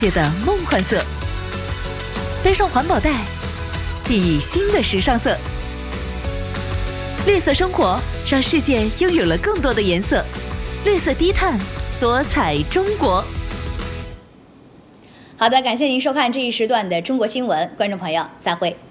的梦幻色，背上环保袋，熠熠新的时尚色。绿色生活让世界拥有了更多的颜色，绿色低碳，多彩中国。 好的，感谢您收看这一时段的中国新闻，观众朋友再会。